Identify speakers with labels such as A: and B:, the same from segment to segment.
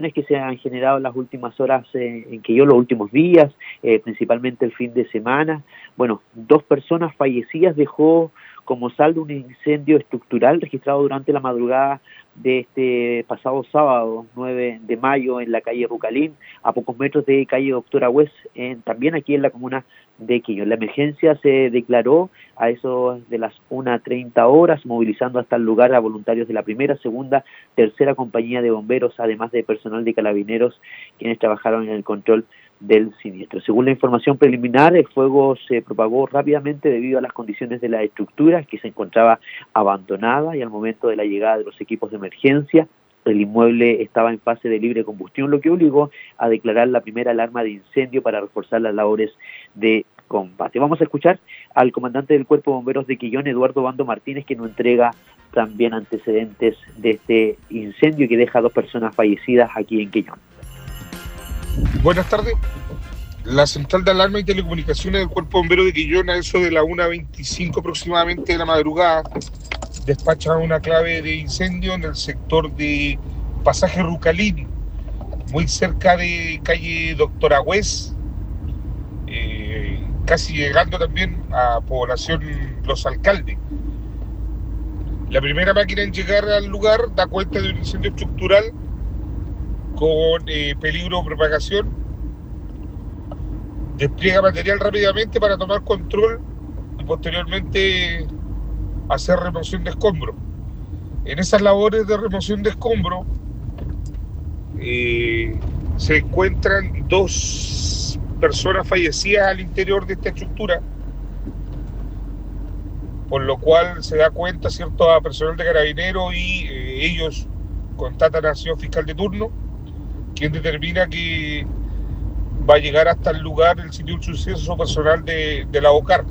A: que se han generado en las últimas horas en Quillón, los últimos días, principalmente el fin de semana. Bueno, 2 personas fallecidas dejó como saldo un incendio estructural registrado durante la madrugada de este pasado sábado 9 de mayo en la calle Rucalín, a pocos metros de calle Doctor Agüez, también aquí en la comuna de Quillón. La emergencia se declaró a eso de las 1:30 horas, movilizando hasta el lugar a voluntarios de la primera, segunda, tercera compañía de bomberos, además de personal de carabineros, quienes trabajaron en el control del siniestro. Según la información preliminar, el fuego se propagó rápidamente debido a las condiciones de la estructura, que se encontraba abandonada, y al momento de la llegada de los equipos de emergencia, el inmueble estaba en fase de libre combustión, lo que obligó a declarar la primera alarma de incendio para reforzar las labores de combate. Vamos a escuchar al comandante del Cuerpo de Bomberos de Quillón, Eduardo Bando Martínez, que nos entrega también antecedentes de este incendio que deja 2 personas fallecidas aquí en Quillón.
B: Buenas tardes. La central de alarma y telecomunicaciones del Cuerpo de Bomberos de Quillón, a eso de la 1:25 aproximadamente de la madrugada, despacha una clave de incendio en el sector de Pasaje Rucalín, muy cerca de calle Doctor Agüez, casi llegando también a población Los Alcaldes. La primera máquina en llegar al lugar da cuenta de un incendio estructural con peligro de propagación. Despliega material rápidamente para tomar control y posteriormente hacer remoción de escombros. En esas labores de remoción de escombros se encuentran 2 personas fallecidas al interior de esta estructura, por lo cual se da cuenta, ¿cierto?, a personal de carabineros y ellos contactan al señor fiscal de turno, quien determina que va a llegar hasta el lugar del sitio del suceso personal de la OCAR.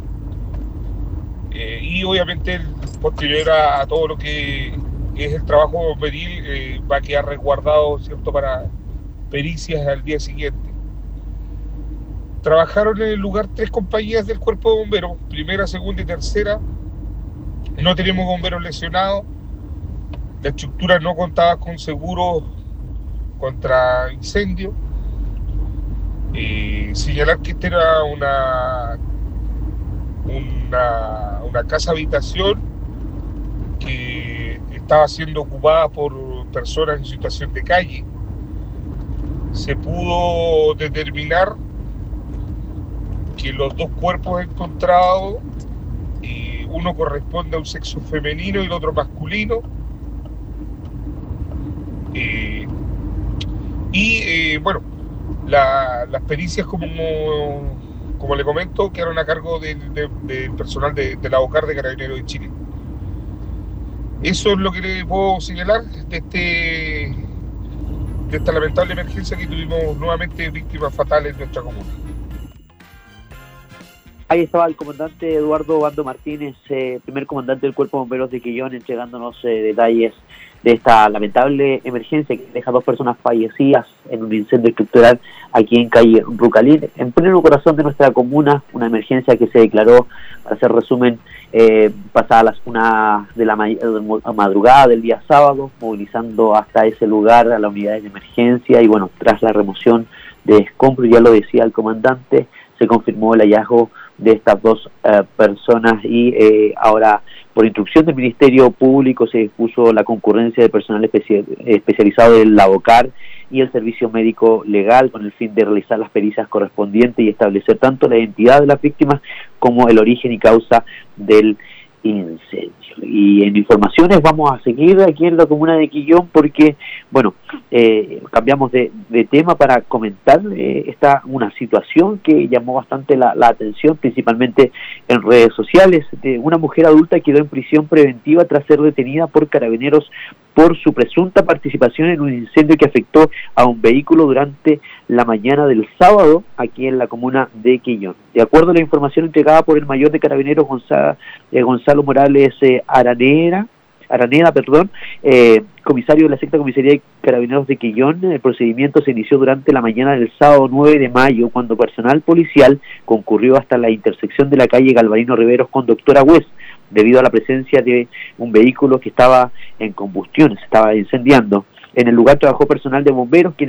B: Y obviamente posterior a todo lo que es el trabajo bomberil va a quedar resguardado, ¿cierto?, para pericias al día siguiente. Trabajaron en el lugar 3 compañías del Cuerpo de Bomberos, primera, segunda y tercera. No tenemos bomberos lesionados. La estructura no contaba con seguro contra incendio. Señalar que esta era una casa habitación que estaba siendo ocupada por personas en situación de calle. Se pudo determinar que los 2 cuerpos encontrados, uno corresponde a un sexo femenino y el otro masculino, bueno, las pericias, como le comento, quedaron a cargo del personal de la OCAR de Carabineros de Chile. Eso es lo que le puedo señalar de esta lamentable emergencia que tuvimos nuevamente víctimas fatales en nuestra comuna.
A: Ahí estaba el comandante Eduardo Bando Martínez, primer comandante del Cuerpo de Bomberos de Quillón, entregándonos detalles de esta lamentable emergencia que deja 2 personas fallecidas en un incendio estructural aquí en calle Rucalín, en pleno corazón de nuestra comuna. Una emergencia que se declaró, para hacer resumen, pasadas las 1 de la madrugada del día sábado, movilizando hasta ese lugar a las unidades de emergencia, y bueno, tras la remoción de escombros, ya lo decía el comandante, se confirmó el hallazgo de estas 2 personas y ahora, por instrucción del Ministerio Público, se dispuso la concurrencia de personal especializado del OCAR y el Servicio Médico Legal, con el fin de realizar las pericias correspondientes y establecer tanto la identidad de las víctimas como el origen y causa del incendio. Y en informaciones vamos a seguir aquí en la comuna de Quillón, porque bueno, cambiamos de tema para comentar una situación que llamó bastante la atención, principalmente en redes sociales. Una mujer adulta quedó en prisión preventiva tras ser detenida por carabineros por su presunta participación en un incendio que afectó a un vehículo durante la mañana del sábado aquí en la comuna de Quillón. De acuerdo a la información entregada por el mayor de carabineros Gonzalo Morales Araneda, comisario de la Sexta Comisaría de Carabineros de Quillón, el procedimiento se inició durante la mañana del sábado 9 de mayo, cuando personal policial concurrió hasta la intersección de la calle Galvarino Riveros con Doctor Agüez, debido a la presencia de un vehículo que estaba en combustión, se estaba incendiando. En el lugar trabajó personal de bomberos,